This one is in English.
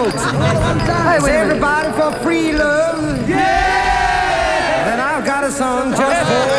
folks. Hey, everybody for free love. Yeah! Then I've got a song just for